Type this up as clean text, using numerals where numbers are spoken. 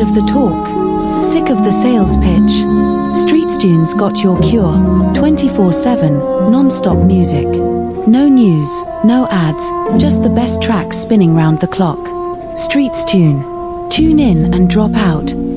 of the talk? Sick of the sales pitch? StreetsTunes got your cure. 24/7, non-stop music. No news, no ads, just the best tracks spinning round the clock. StreetsTune. Tune in and drop out.